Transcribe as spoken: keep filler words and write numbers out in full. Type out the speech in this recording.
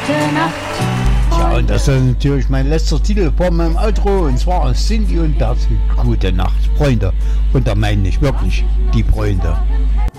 gute Nacht. Ja, und das ist natürlich mein letzter Titel vor meinem Outro, und zwar Cindy und Bert. Gute Nacht, Freunde. Und da meine ich wirklich die Freunde.